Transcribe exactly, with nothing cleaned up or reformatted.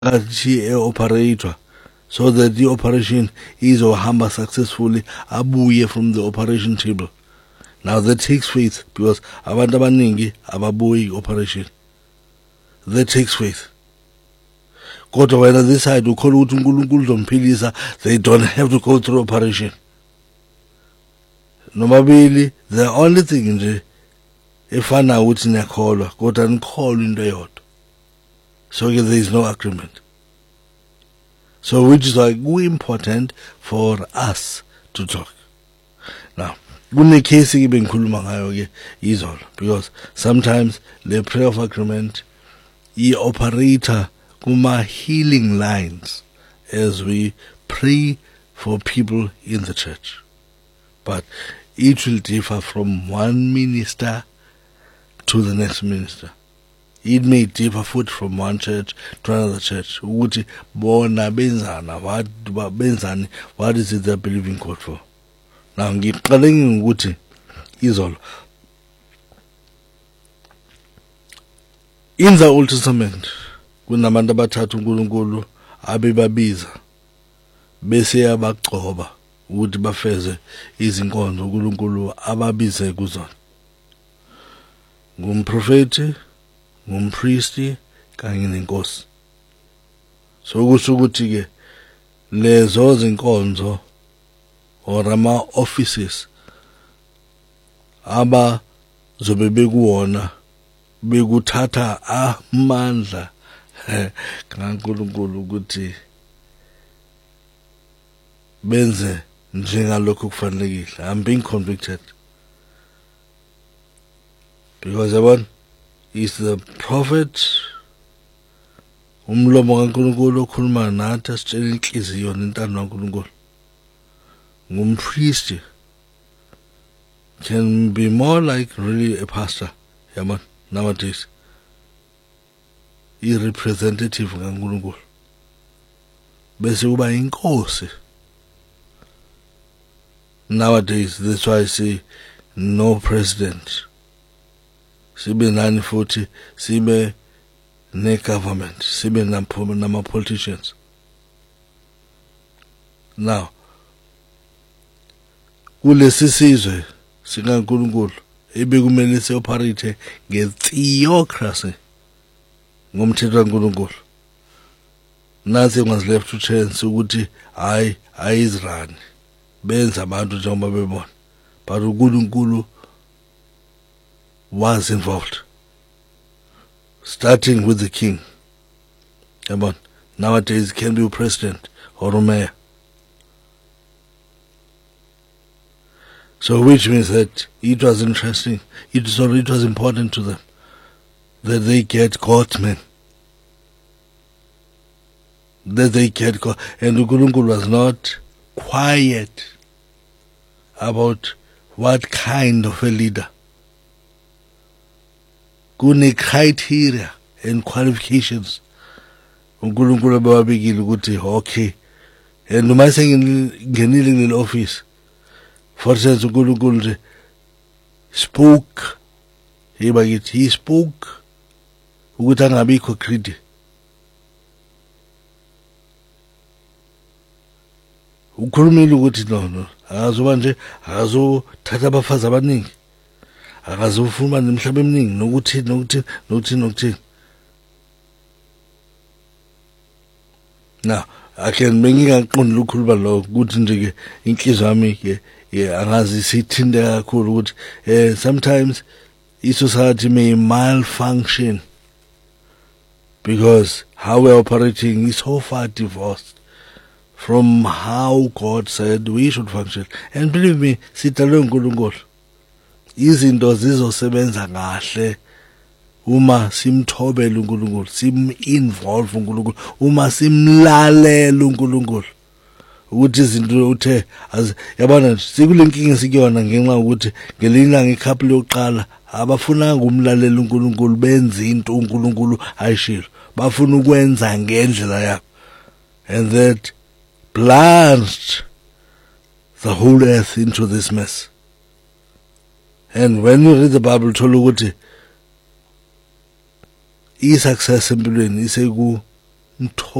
kathi operator so that the operation is or hamba successfully abuye from the operation table. Now that takes faith because abantu abaningi ababuyi operation. That takes faith. Kodwa wena this side ukholwa ukuthi uNkulunkulu uzomphilisa, they don't have to go through operation. Nomabili the only thing nje efana ukuthi niyakholwa kodwa nikholwa into eyodwa. So there is no agreement. So which is like important for us to talk. Now, kune case ke bengikhuluma ngayo ke izolo because sometimes the prayer of agreement I operator kuma healing lines as we pray for people in the church. But it will differ from one minister to the next minister. It may differ foot from one church to another church. Ukuthi bona benzana what benzani what is it they're believing God for? Now ngiqale ukuthi izolo in the Old Testament kunabantu abathathu uNkulunkulu abebabiza bese yabagcoba ukuthi bafeze izinkonzo uNkulunkulu ababize kuzona. Ngumprofeti, ngumpriesti kanye nenkosi. So kusho ukuthi ke lezo zinkonzo or ama offices aba zobe bekuwona bekuthatha amandla kaNkulunkulu ukuthi benze njengalokho kufanelekile. I'm being convicted because yabona is the prophet umlomo kaNkulunkulu okhuluma nathi asitshela inhliziyo nentando kaNkulunkulu. Ngumpriest can be more like really a pastor yabona nowadays. I representative kaNkulunkulu bese kuba inkosi. Nowadays that's why I say no president. Sibe nani futhi sibe ne government, sibe namphume nama politicians. Now kulesi sizwe sikaNkulunkulu ebekumele se operate nge-theocracy ngomthetho kaNkulunkulu. Nasi was left to chance ukuthi hayi ayizrani benza abantu njengoba bebona, but uNkulunkulu was involved, starting with the king. But nowadays it can be a president or a mayor. So which means that it was interesting, it was, it was important to them that they get courtmen, that they get court, and uNkulunkulu was not quiet about what kind of a leader. Kune criteria and qualifications uNkulunkulu ababikile ukuthi okay, and noma sengenile in office for instance uNkulunkulu nje spoke yeba ngithi he spoke ukuthi angabikho greedy. Ukhulumile ukuthi no no akazoba nje akazothatha abafazi abaningi, akazofuma nemhlaba eminingi nokuthi nokuthi nokuthi nokuthi. Now akhen bengingaqondi ukukhuluma lo ukuthi nje ke inhliziyo yami ke angazi sithinde kakhulu ukuthi eh sometimes I society may malfunction because how we're operating is so far divorced from how God said we should function. And believe me, sithalwe uNkulunkulu izinto zizosebenza kahle uma simthobela uNkulunkulu, sim involve uNkulunkulu, uma simlalela uNkulunkulu ukuthi izinto uthe yabona sikulenkinga sikuyona ngenxa ukuthi ngelinga ngecouple yokuqala abafuna ngumlalela uNkulunkulu benza into uNkulunkulu ayishilo, bafuna ukwenza ngendlela yabo, and that plunged the whole earth into this mess. And when you read the Bible, thola ukuthi I success empilweni iseku mtho